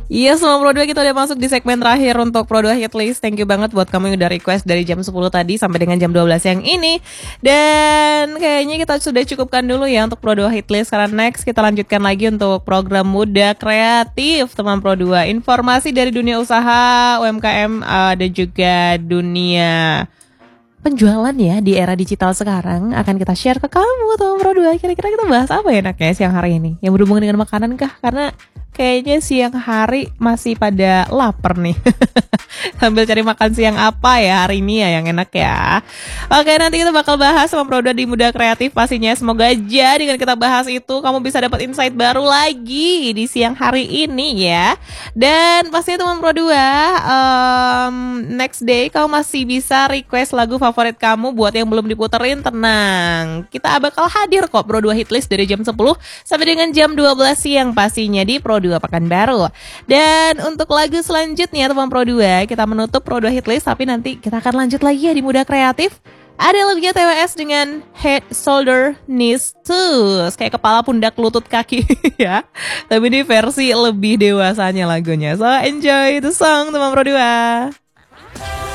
Iya, semua Pro 2 kita udah masuk di segmen terakhir untuk Pro 2 Hitlist. Thank you banget buat kamu yang udah request dari jam 10 tadi sampai dengan jam 12 yang ini. Dan kayaknya kita sudah cukupkan dulu ya untuk Pro 2 Hitlist. Karena next kita lanjutkan lagi untuk program Muda Kreatif teman Pro 2. Informasi dari dunia usaha, UMKM, dan juga dunia penjualan ya di era digital sekarang akan kita share ke kamu teman Pro 2. Kira-kira kita bahas apa ya enaknya siang hari ini? Yang berhubungan dengan makanan kah? Karena kayaknya siang hari masih pada lapar nih. Sambil cari makan siang apa ya hari ini ya yang enak ya. Oke, nanti kita bakal bahas sama Pro 2 di Muda Kreatif pastinya. Semoga aja dengan kita bahas itu kamu bisa dapat insight baru lagi di siang hari ini ya. Dan pastinya teman Pro 2 next day kamu masih bisa request lagu favorit kamu. Buat yang belum diputerin, tenang, kita bakal hadir kok Pro 2 Hitlist dari jam 10 sampai dengan jam 12 siang pastinya di Pro 2 Pekanbaru. Dan untuk lagu selanjutnya teman Pro 2, kita menutup Pro 2 Hitlist, tapi nanti kita akan lanjut lagi ya di Muda Kreatif. Ada lagunya TWS dengan Head, Shoulder, Knees, Toes, kayak kepala, pundak, lutut, kaki ya. Tapi ini versi lebih dewasanya lagunya. So enjoy the song teman Pro 2.